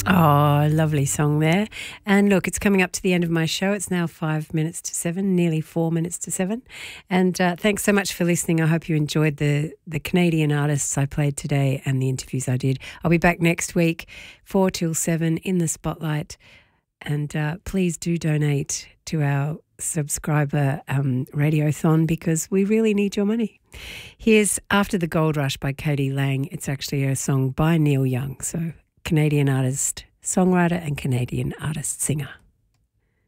Oh, lovely song there. And look, it's coming up to the end of my show. It's now 5 minutes to 7, nearly 4 minutes to 7. And thanks so much for listening. I hope you enjoyed the Canadian artists I played today and the interviews I did. I'll be back next week, 4 till 7 in the Spotlight. And please do donate to our subscriber radiothon because we really need your money. Here's After the Gold Rush by Katie Lang. It's actually a song by Neil Young, so Canadian artist, songwriter and Canadian artist, singer.